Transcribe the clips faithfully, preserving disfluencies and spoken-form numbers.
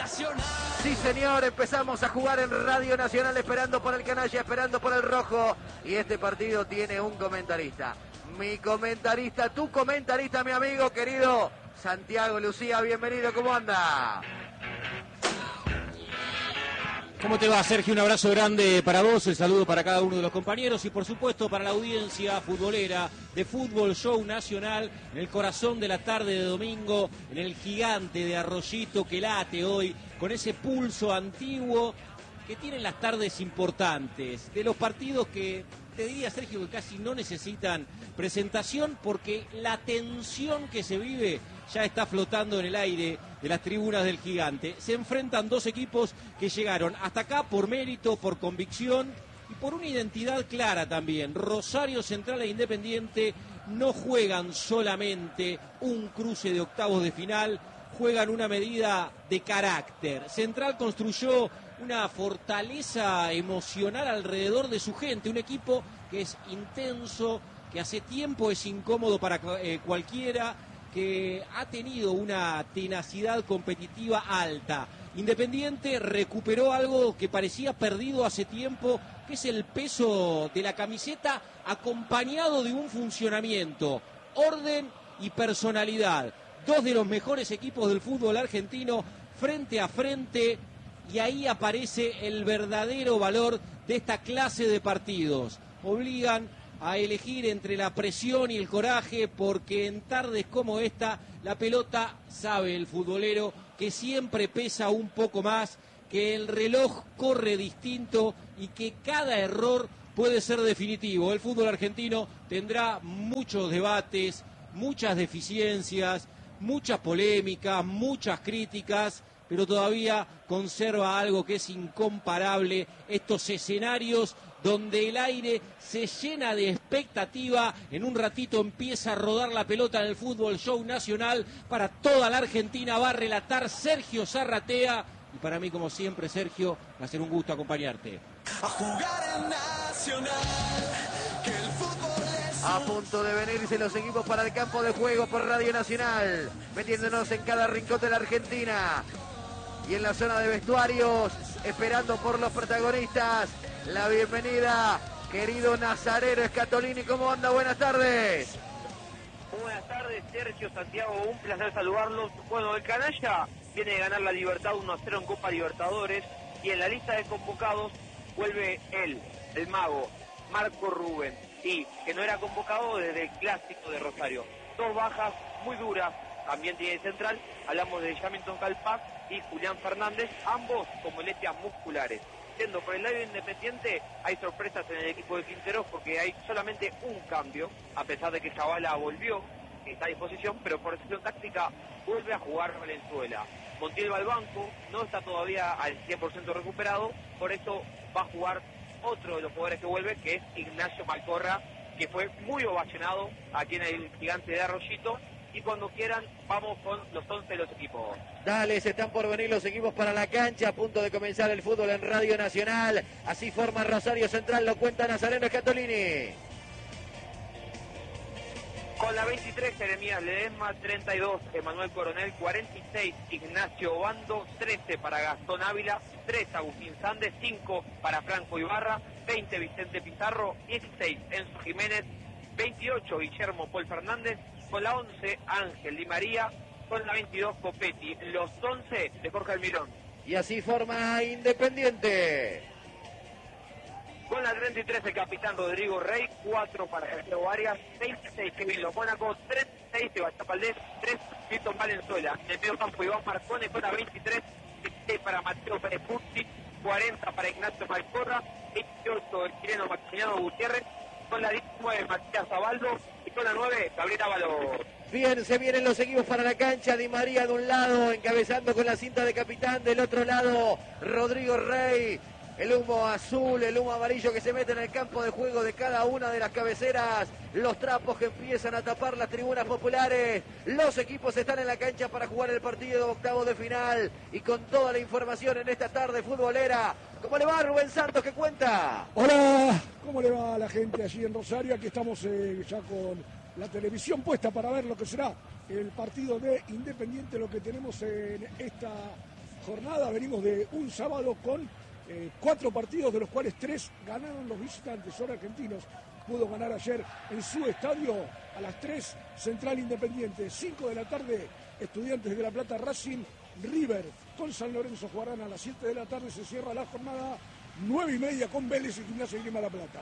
Sí, señor, empezamos a jugar en Radio Nacional, esperando por el canalla, esperando por el rojo. Y este partido tiene un comentarista. Mi comentarista, tu comentarista, mi amigo querido Santiago Lucía. Bienvenido, ¿cómo anda? ¿Cómo te va, Sergio? Un abrazo grande para vos, el saludo para cada uno de los compañeros y por supuesto para la audiencia futbolera de Fútbol Show Nacional en el corazón de la tarde de domingo, en el gigante de Arroyito que late hoy con ese pulso antiguo que tienen las tardes importantes, de los partidos que te diría, Sergio, que casi no necesitan presentación porque la tensión que se vive ya está flotando en el aire de las tribunas del gigante. Se enfrentan dos equipos que llegaron hasta acá por mérito, por convicción y por una identidad clara también. Rosario Central e Independiente no juegan solamente un cruce de octavos de final, juegan una medida de carácter. Central construyó una fortaleza emocional alrededor de su gente, un equipo que es intenso, que hace tiempo es incómodo para eh, cualquiera, que ha tenido una tenacidad competitiva alta. Independiente recuperó algo que parecía perdido hace tiempo, que es el peso de la camiseta acompañado de un funcionamiento, orden y personalidad. Dos de los mejores equipos del fútbol argentino frente a frente, y ahí aparece el verdadero valor de esta clase de partidos. Obligan a elegir entre la presión y el coraje, porque en tardes como esta la pelota, sabe el futbolero, que siempre pesa un poco más, que el reloj corre distinto y que cada error puede ser definitivo. El fútbol argentino tendrá muchos debates, muchas deficiencias, muchas polémicas, muchas críticas, pero todavía conserva algo que es incomparable, estos escenarios donde el aire se llena de expectativa. En un ratito empieza a rodar la pelota en el Fútbol Show Nacional. Para toda la Argentina va a relatar Sergio Zarratea. Y para mí, como siempre, Sergio, va a ser un gusto acompañarte. A jugar en Nacional, que el fútbol es... A punto de venirse los equipos para el campo de juego por Radio Nacional, metiéndonos en cada rincón de la Argentina. Y en la zona de vestuarios, esperando por los protagonistas, la bienvenida, querido Nazareno Scatolini. ¿Cómo anda? Buenas tardes. Buenas tardes, Sergio, Santiago, un placer saludarlos. Bueno, el canalla viene de ganar la Libertad uno a cero en Copa Libertadores, y en la lista de convocados vuelve él, el mago, Marco Rubén, y que no era convocado desde el clásico de Rosario. Dos bajas muy duras, también tiene central, hablamos de Jamilton Calpac y Julián Fernández, ambos con molestias musculares. Siendo por el lado independiente, hay sorpresas en el equipo de Quinteros porque hay solamente un cambio, a pesar de que Zavala volvió, que está a disposición, pero por decisión táctica vuelve a jugar Valenzuela. Montiel va al banco, no está todavía al cien por ciento recuperado, por eso va a jugar otro de los jugadores que vuelve, que es Ignacio Malcorra, que fue muy ovacionado aquí en el gigante de Arroyito. Y cuando quieran, vamos con los once de los equipos. Dale, se están por venir los equipos para la cancha, a punto de comenzar el fútbol en Radio Nacional. Así forma Rosario Central, lo cuenta Nazareno Scatolini. Con la veintitrés, Jeremías Ledesma, treinta y dos, Emanuel Coronel, cuarenta y seis, Ignacio Obando, trece para Gastón Ávila, tres, Agustín Sández, cinco para Franco Ibarra, veinte, Vicente Pizarro, dieciséis, Enzo Jiménez, veintiocho, Guillermo Paul Fernández, con la once, Ángel Di María, con la veintidós, Copetti, los once de Jorge Almirón. Y así forma Independiente. Con la treinta y tres, el capitán Rodrigo Rey, cuatro para Santiago Arias, veintiséis, Kevin Los Mónaco, treinta y seis, Sebastián Valdés, tres, Milton Valenzuela. En el medio campo, Iván Marcone con la veintitrés, dieciséis para Mateo Pérez Pucci, cuarenta para Ignacio Malcorra, veintiocho, el chileno Maximiliano Gutiérrez, con la diecinueve, Matías Zabaldo, y con la nueve, Gabriel Ábalos. Bien, se vienen los equipos para la cancha. Di María de un lado, encabezando con la cinta de capitán. Del otro lado, Rodrigo Rey. El humo azul, el humo amarillo que se mete en el campo de juego de cada una de las cabeceras. Los trapos que empiezan a tapar las tribunas populares. Los equipos están en la cancha para jugar el partido de octavo de final. Y con toda la información en esta tarde futbolera. ¿Cómo le va, Rubén Santos? ¿Qué cuenta? Hola, ¿cómo le va a la gente allí en Rosario? Aquí estamos eh, ya con la televisión puesta para ver lo que será el partido de Independiente, lo que tenemos en esta jornada. Venimos de un sábado con eh, cuatro partidos, de los cuales tres ganaron los visitantes. Son argentinos. Pudo ganar ayer en su estadio a las tres, Central Independiente. cinco de la tarde, Estudiantes de La Plata, Racing, River con San Lorenzo jugarán a las siete de la tarde. Se cierra la jornada, nueve y media con Vélez y Gimnasia y Grima La Plata.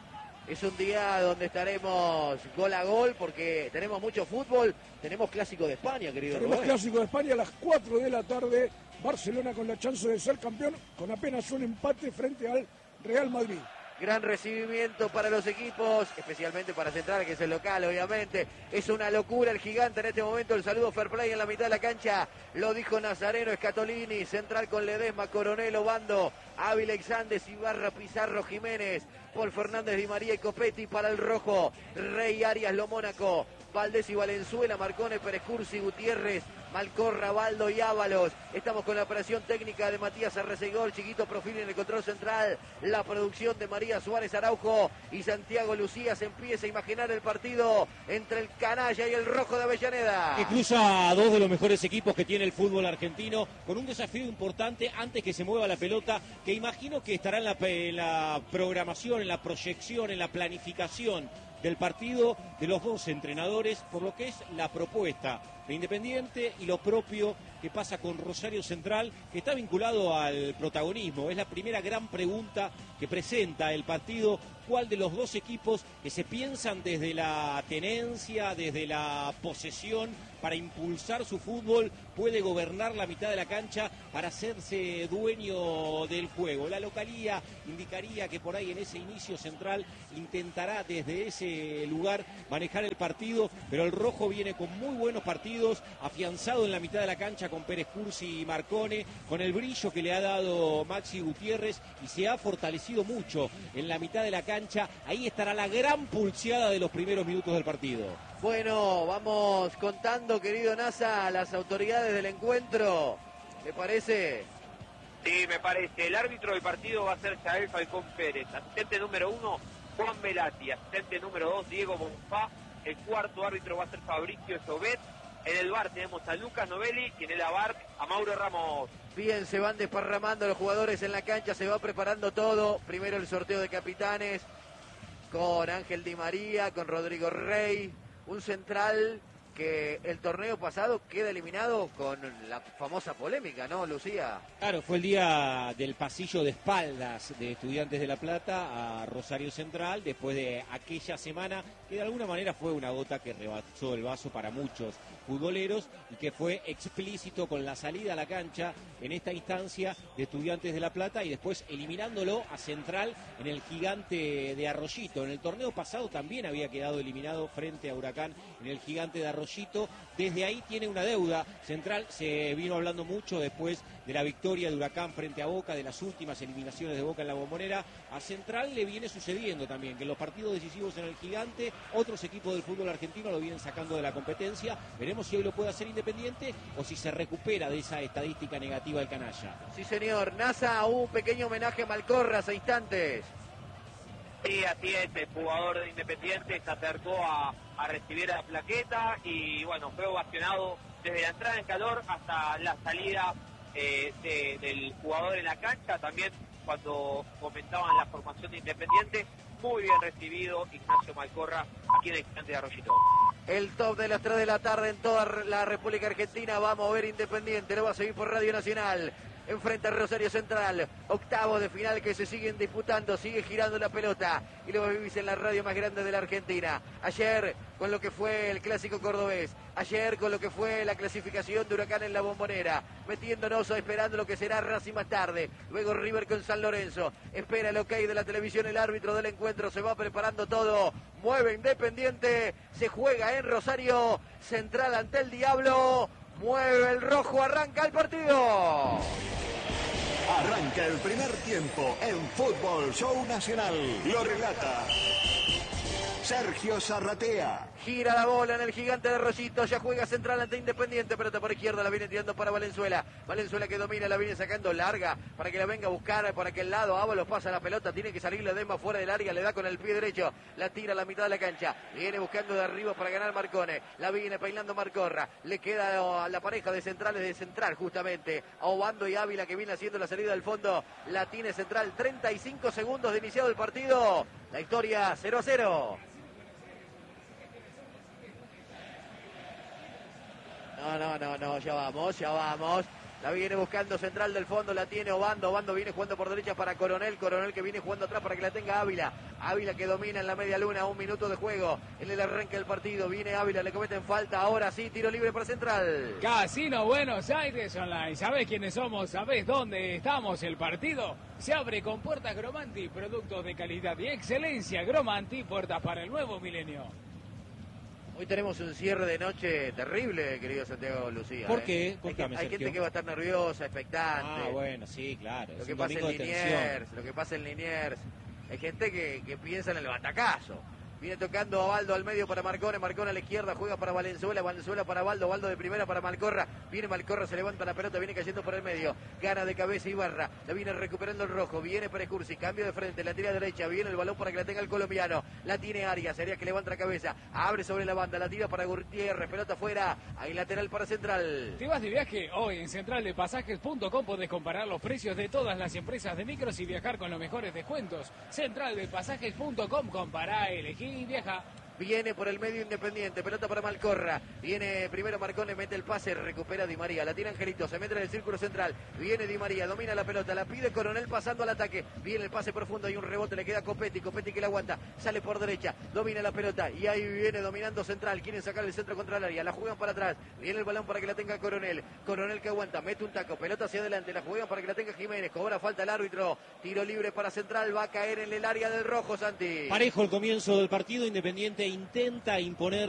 Es un día donde estaremos gol a gol porque tenemos mucho fútbol. Tenemos Clásico de España, querido Tenemos Rubén. Clásico de España a las cuatro de la tarde. Barcelona con la chance de ser campeón con apenas un empate frente al Real Madrid. Gran recibimiento para los equipos, especialmente para Central, que es el local, obviamente. Es una locura el gigante en este momento. El saludo fair play en la mitad de la cancha. Lo dijo Nazareno, Scatolini. Central con Ledesma, Coronel, Obando, Ávila, Exandes, Ibarra, Pizarro, Jiménez, Paul Fernández, Di María y Copetti para el rojo. Rey, Arias, Lo Mónaco, Valdés y Valenzuela, Marcone, Pérez Cursi, Gutiérrez, Malcorra, Baldo y Ábalos. Estamos con la operación técnica de Matías Arrecegol, Chiquito Profil en el control central, la producción de María Suárez Araujo y Santiago Lucía. Se empieza a imaginar el partido entre el canalla y el rojo de Avellaneda. Que cruza a dos de los mejores equipos que tiene el fútbol argentino, con un desafío importante antes que se mueva la pelota, que imagino que estará en la, en la programación, en la proyección, en la planificación del partido de los dos entrenadores, por lo que es la propuesta de Independiente y lo propio que pasa con Rosario Central, que está vinculado al protagonismo. Es la primera gran pregunta que presenta el partido: ¿cuál de los dos equipos que se piensan desde la tenencia, desde la posesión, para impulsar su fútbol, puede gobernar la mitad de la cancha para hacerse dueño del juego? La localía indicaría que por ahí en ese inicio Central intentará desde ese lugar manejar el partido, pero el rojo viene con muy buenos partidos, afianzado en la mitad de la cancha con Pérez Cursi y Marcone, con el brillo que le ha dado Maxi Gutiérrez, y se ha fortalecido mucho en la mitad de la cancha. Ahí estará la gran pulseada de los primeros minutos del partido. Bueno, vamos contando, querido Nasa, a las autoridades del encuentro. ¿Le parece? Sí, me parece. El árbitro del partido va a ser Yael Falcón Pérez. Asistente número uno, Juan Velati. Asistente número dos, Diego Bonfá. El cuarto árbitro va a ser Fabricio Sobet. En el bar tenemos a Lucas Novelli y en el bar a Mauro Ramos. Bien, se van desparramando los jugadores en la cancha, se va preparando todo. Primero el sorteo de capitanes con Ángel Di María, con Rodrigo Rey. Un Central que el torneo pasado queda eliminado con la famosa polémica, ¿no, Lucía? Claro, fue el día del pasillo de espaldas de Estudiantes de La Plata a Rosario Central, después de aquella semana que de alguna manera fue una gota que rebasó el vaso para muchos futboleros y que fue explícito con la salida a la cancha en esta instancia de Estudiantes de La Plata y después eliminándolo a Central en el Gigante de Arroyito. En el torneo pasado también había quedado eliminado frente a Huracán en el Gigante de Arroyito. Desde ahí tiene una deuda. Central se vino hablando mucho después de la victoria de Huracán frente a Boca, de las últimas eliminaciones de Boca en la Bombonera. A Central le viene sucediendo también que en los partidos decisivos en el Gigante otros equipos del fútbol argentino lo vienen sacando de la competencia. Veremos si hoy lo puede hacer Independiente o si se recupera de esa estadística negativa del canalla. Sí, señor. Nasa, un pequeño homenaje a Malcorra hace instantes. Sí, así es, el jugador de Independiente se acercó a, a recibir la plaqueta y bueno, fue ovacionado desde la entrada en calor hasta la salida eh, de, del jugador en la cancha. También cuando comentaban la formación de Independiente, muy bien recibido Ignacio Malcorra aquí en el Gigante de Arroyito. El top de las tres de la tarde en toda la República Argentina va a mover Independiente, lo va a seguir por Radio Nacional. Enfrenta a Rosario Central, octavos de final que se siguen disputando, sigue girando la pelota y lo vivís en la radio más grande de la Argentina. Ayer con lo que fue el clásico cordobés, ayer con lo que fue la clasificación de Huracán en la Bombonera, metiéndonos o esperando lo que será Racing más tarde, luego River con San Lorenzo, espera el ok de la televisión, el árbitro del encuentro, se va preparando todo, mueve Independiente, se juega en Rosario, Central ante el Diablo, mueve el rojo, arranca el partido. Arranca el primer tiempo en Fútbol Show Nacional. Lo relata Sergio Zarratea. Gira la bola en el gigante de Rollito, ya juega central ante Independiente, pelota por izquierda, la viene tirando para Valenzuela. Valenzuela que domina, la viene sacando larga para que la venga a buscar por aquel lado. Ábalos pasa la pelota, tiene que salir la Dema fuera del área, le da con el pie derecho, la tira a la mitad de la cancha. Viene buscando de arriba para ganar Marcone, la viene peinando Marcorra. Le queda a la pareja de centrales de central justamente, a Obando y Ávila que viene haciendo la salida del fondo. La tiene central, treinta y cinco segundos de iniciado el partido. La historia cero a cero. No, no, no, no, ya vamos, ya vamos. La viene buscando central del fondo, la tiene Obando. Obando viene jugando por derecha para Coronel. Coronel que viene jugando atrás para que la tenga Ávila. Ávila que domina en la media luna, un minuto de juego en el arranque del partido. Viene Ávila, le cometen falta. Ahora sí, tiro libre para Central. Casino Buenos Aires Online. ¿Sabés quiénes somos? ¿Sabés dónde estamos? El partido se abre con puertas Gromanti. Productos de calidad y excelencia. Gromanti, puertas para el nuevo milenio. Hoy tenemos un cierre de noche terrible, querido Santiago Lucía. ¿Por ¿eh? qué? Contame, hay, hay gente Sergio. que va a estar nerviosa, expectante. Ah, bueno, sí, claro. Lo Es que un pasa en domingo de tensión. Liniers, lo que pasa en Liniers. Hay gente que, que piensa en el batacazo. Viene tocando a Baldo al medio para Marcone, Marcone a la izquierda, juega para Valenzuela, Valenzuela para Baldo, Baldo de primera para Malcorra, viene Malcorra, se levanta la pelota, viene cayendo por el medio, gana de cabeza Ibarra, la viene recuperando el rojo, viene para Cursi, cambio de frente, la tira derecha, viene el balón para que la tenga el colombiano, la tiene Arias, Arias que levanta la cabeza, abre sobre la banda, la tira para Gutiérrez, pelota afuera, ahí lateral para Central. ¿Te vas de viaje? Hoy en central de pasajes punto com podés comparar los precios de todas las empresas de micros y viajar con los mejores descuentos. central de pasajes punto com, compará, elegí y viaja. Viene por el medio Independiente, pelota para Malcorra. Viene primero Marcone, mete el pase, recupera Di María. La tira Angelito, se mete en el círculo central. Viene Di María, domina la pelota, la pide Coronel pasando al ataque. Viene el pase profundo, hay un rebote, le queda Copetti. Copetti que la aguanta, sale por derecha, domina la pelota. Y ahí viene dominando Central. Quieren sacar el centro contra el área, la juegan para atrás. Viene el balón para que la tenga Coronel. Coronel que aguanta, mete un taco, pelota hacia adelante, la juegan para que la tenga Jiménez. Cobra falta el árbitro. Tiro libre para Central, va a caer en el área del rojo, Santi. Parejo el comienzo del partido, Independiente intenta imponer